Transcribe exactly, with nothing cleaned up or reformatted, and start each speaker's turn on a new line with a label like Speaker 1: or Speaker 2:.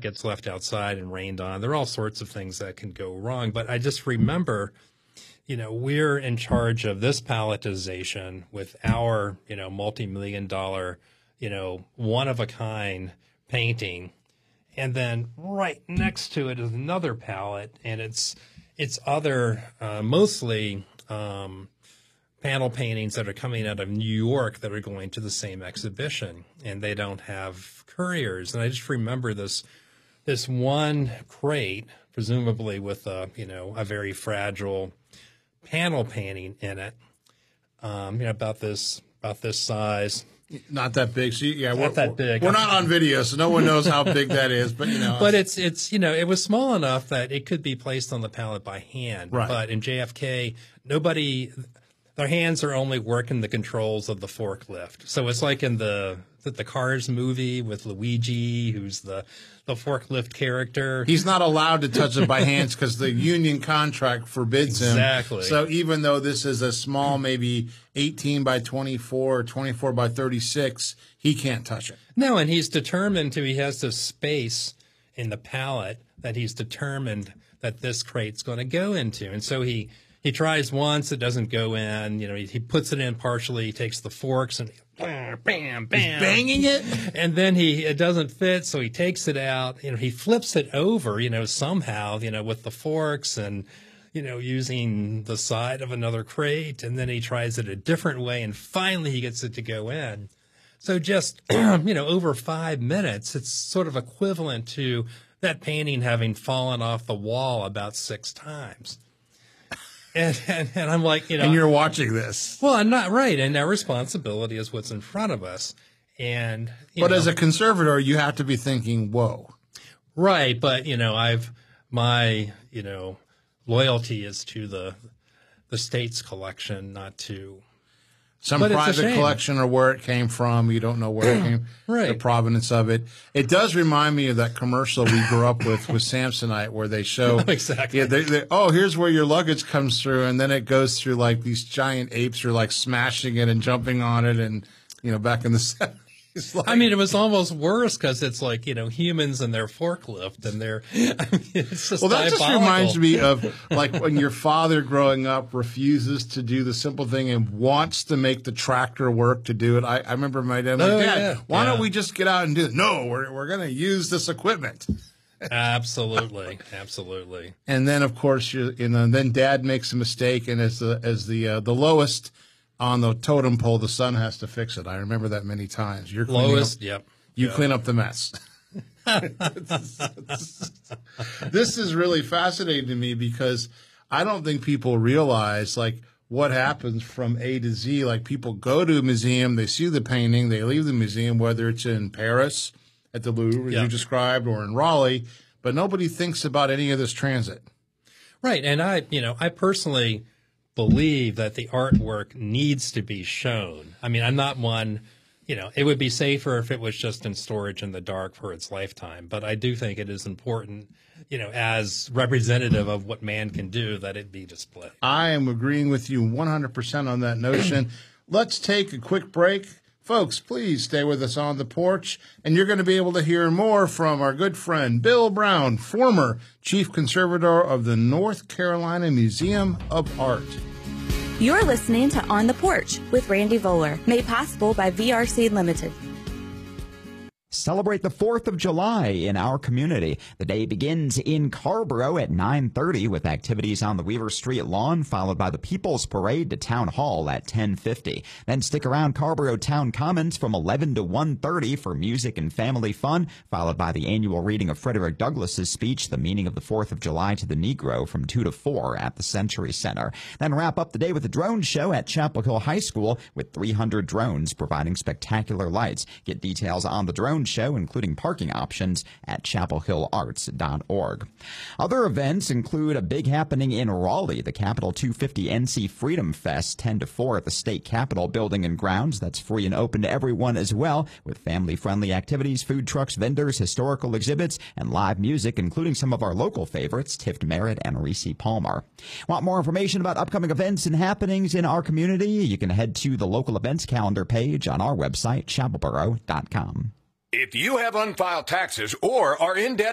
Speaker 1: gets left outside and rained on. There are all sorts of things that can go wrong. But I just remember, you know, we're in charge of this palletization with our, you know, multi-million dollar, you know, one-of-a-kind painting. And then right next to it is another pallet, and it's it's other, uh, mostly um, panel paintings that are coming out of New York that are going to the same exhibition, and they don't have couriers. And I just remember this this one crate, presumably with a, you know, a very fragile panel painting in it, um, you know, about this about this size.
Speaker 2: Not that big. So yeah,
Speaker 1: not
Speaker 2: we're,
Speaker 1: that big.
Speaker 2: We're not on video, so no one knows how big that is. But you know,
Speaker 1: but it's it's you know, it was small enough that it could be placed on the pallet by hand.
Speaker 2: Right.
Speaker 1: But in J F K, nobody, their hands are only working the controls of the forklift. So it's like in the the, the Cars movie with Luigi, who's the the forklift character.
Speaker 2: He's not allowed to touch it by hands because the union contract forbids him.
Speaker 1: Exactly.
Speaker 2: So even though this is a small, maybe eighteen by twenty-four or twenty-four by thirty-six, he can't touch it.
Speaker 1: No, and he's determined to, he has this space in the pallet that he's determined that this crate's going to go into. And so he, he tries once, it doesn't go in, you know, he, he puts it in partially, he takes the forks and bam, bam, bam.
Speaker 2: He's banging it?
Speaker 1: And then he, it doesn't fit, so he takes it out, you know, he flips it over, you know, somehow, you know, with the forks and, you know, using the side of another crate, and then he tries it a different way, and finally he gets it to go in. So just, you know, over five minutes, it's sort of equivalent to that painting having fallen off the wall about six times. And, and, and I'm like, you know.
Speaker 2: And you're watching this.
Speaker 1: Well, I'm not right. And our responsibility is what's in front of us. And, you
Speaker 2: But
Speaker 1: know,
Speaker 2: as a conservator, you have to be thinking, whoa.
Speaker 1: Right. But, you know, I've, my, you know, loyalty is to the, the state's collection, not to.
Speaker 2: Some
Speaker 1: But it's a
Speaker 2: private
Speaker 1: shame.
Speaker 2: collection or where it came from. You don't know where it came,
Speaker 1: Right.
Speaker 2: the provenance of it. It does remind me of that commercial we grew up with with Samsonite, where they show
Speaker 1: Exactly.
Speaker 2: Yeah, they, they, oh, here's where your luggage comes through, and then it goes through like these giant apes are like smashing it and jumping on it, and you know, back in the seventies. Like,
Speaker 1: I mean, it was almost worse because it's like, you know, humans and their forklift and their, I mean, it's just
Speaker 2: well, that just
Speaker 1: diabolical.
Speaker 2: reminds me of like when your father growing up refuses to do the simple thing and wants to make the tractor work to do it. I, I remember my dad, like,
Speaker 1: Oh,
Speaker 2: Dad,
Speaker 1: yeah.
Speaker 2: why
Speaker 1: Yeah.
Speaker 2: don't we just get out and do it? No, we're, we're going to use this equipment.
Speaker 1: Absolutely. Absolutely.
Speaker 2: And then, of course, you, you know, then Dad makes a mistake, and as the as the uh, the lowest on the totem pole, the son has to fix it. I remember that many times. You're cleaning
Speaker 1: Lowest,
Speaker 2: up,
Speaker 1: yep.
Speaker 2: You
Speaker 1: Yep.
Speaker 2: clean up the mess. This is really fascinating to me because I don't think people realize like what happens from A to Z. Like people go to a museum, they see the painting, they leave the museum, whether it's in Paris at the Louvre, as
Speaker 1: Yeah.
Speaker 2: you described, or in Raleigh, but nobody thinks about any of this transit.
Speaker 1: Right. And I, you know, I personally believe that the artwork needs to be shown. I mean, I'm not one, you know, it would be safer if it was just in storage in the dark for its lifetime. But I do think it is important, you know, as representative of what man can do, that it be displayed.
Speaker 2: I am agreeing with you one hundred percent on that notion. Let's take a quick break. Folks, please stay with us on the porch, and you're going to be able to hear more from our good friend Bill Brown, former Chief Conservator of the North Carolina Museum of Art.
Speaker 3: You're listening to On the Porch with Randy Voller, made possible by V R C Limited.
Speaker 4: Celebrate the fourth of July in our community. The day begins in Carrboro at nine thirty with activities on the Weaver Street lawn, followed by the People's Parade to Town Hall at ten fifty. Then stick around Carrboro Town Commons from eleven to one thirty for music and family fun, followed by the annual reading of Frederick Douglass's speech, The Meaning of the fourth of July to the Negro, from two to four at the Century Center. Then wrap up the day with a drone show at Chapel Hill High School with three hundred drones providing spectacular lights. Get details on the drone show, including parking options, at chapel hill arts dot org. Other events include a big happening in Raleigh, the Capital two fifty N C Freedom Fest, ten to four at the State Capitol Building and Grounds. That's free and open to everyone as well, with family-friendly activities, food trucks, vendors, historical exhibits, and live music, including some of our local favorites, Tift Merritt and Reese Palmer. Want more information about upcoming events and happenings in our community? You can head to the local events calendar page on our website, chapel boro dot com.
Speaker 5: If you have unfiled taxes or are in debt